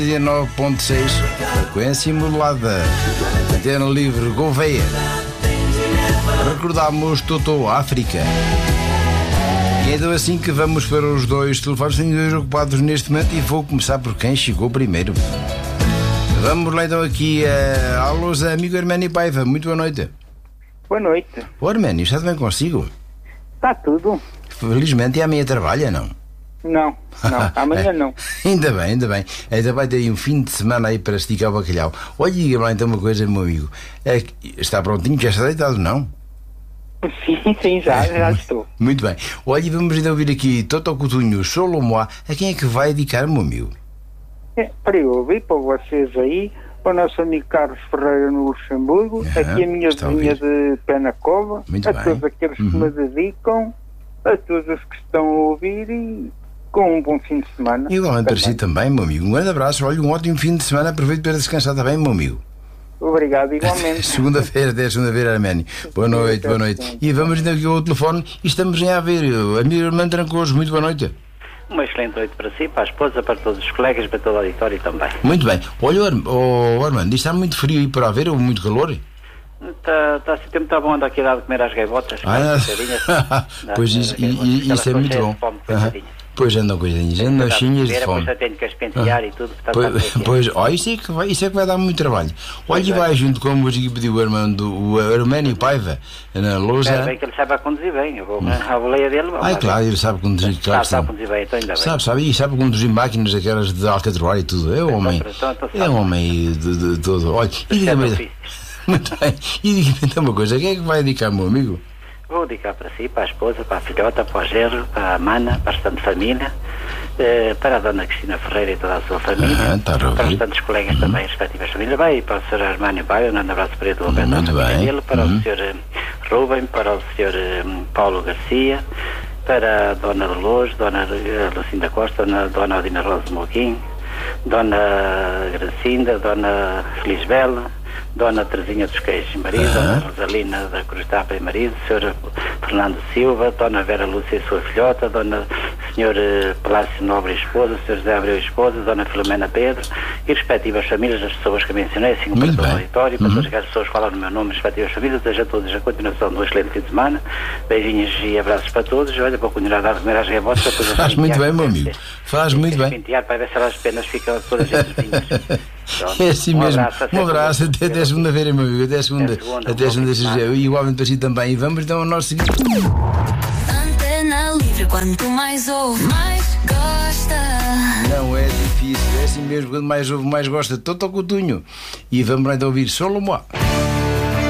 9.6, frequência modulada, antena livre Gouveia. Recordamos Totó África. E então assim que vamos para os dois telefones, tenho dois ocupados neste momento e vou começar por quem chegou primeiro. Vamos lá então aqui a alô, amigo Arménio Paiva, muito boa noite. Boa noite. O Arménio, está bem consigo? Está tudo. Felizmente e amanhã trabalha, não? Não, amanhã não. Ainda bem. Ainda vai ter aí um fim de semana aí para esticar o bacalhau. Olha, diga-me lá então uma coisa, meu amigo. Está prontinho? Já está deitado, não? Sim, já estou. Muito bem. Olha, vamos então ouvir aqui Totó Coutinho, Solomoa. A quem é que vai dedicar, meu amigo? Para eu ouvir, para vocês aí, para o nosso amigo Carlos Ferreira no Luxemburgo, aqui a minha vizinha de Pé na Cova, muito a bem. Todos aqueles que me dedicam, a todos os que estão a ouvir e com um bom fim de semana. Igualmente para si também, meu amigo. Um grande abraço, olha, um ótimo fim de semana. Aproveito para descansar também, meu amigo. Obrigado, igualmente. Segunda-feira, até segunda-feira, Arménio. Boa noite. E vamos então aqui ao telefone e estamos em Aveiro. Amigo Armando Trancoso, muito boa noite. Uma excelente noite para si, para a esposa, para todos os colegas, para todo o auditório também. Muito bem. Olha, Armando, está muito frio aí para Aveiro ou muito calor? Está assim, o tempo está bom, anda aqui a dar de comer às gaivotas. Pois isso é muito bom. Pois andam coisinhas, andam chinhas de fome. Depois tenho que as pentear e tudo. Pois, isso é que vai dar muito trabalho. Olha, e vai junto, como hoje pediu o Arménio Paiva, na lousa. Espero bem que ele saiba conduzir bem, eu vou à boleia dele. Claro, ele sabe conduzir. Sabe conduzir bem, então ainda bem. E sabe conduzir máquinas aquelas de alcatroar e tudo. É um homem de todo. Olha, e diga-me. Muito bem. E diga-me então uma coisa, quem é que vai dedicar, meu amigo? Vou dedicar para si, para a esposa, para a filhota, para o genro, para a mana, para a restante família, para a dona Cristina Ferreira e toda a sua família, para os restantes colegas também, respectivas famílias, e para o Sr. Armânio Paiva, um grande abraço para ele, para o Sr. Rubem, para o Sr. Paulo Garcia, para a Dona Dolores, Dona Lucinda Costa, Dona Odina Rosa Moquim, Dona Gracinda, Dona Felisbela, Dona Terezinha dos Queijos, marido, Dona Rosalina da Cruz Tapa e marido, Sr. Fernando Silva, Dona Vera Lúcia e sua filhota, Sr. Palácio Nobre e esposa, Sr. José Abreu e esposa, Dona Filomena Pedro e respectivas famílias das pessoas que mencionei, assim como para todo o auditório, para todas as pessoas que falam no meu nome, respectivas famílias, desejo a todos a continuação de um excelente fim de semana, beijinhos e abraços para todos, olha, para continuar a dar de comer às rebotas. Faz muito bem, meu amigo, faz muito bem. Pentear para ver se elas apenas ficam todas vinhas. É assim mesmo. Um abraço, até segunda-feira, meu amigo. Até segunda. E igualmente para si também. E vamos então ao nosso seguinte. Antena livre, quanto mais ouve, mais gosta. Não é difícil, é assim mesmo. Quanto mais ouve, mais gosta. Totó Coutinho. E vamos lá então ouvir Solomoa.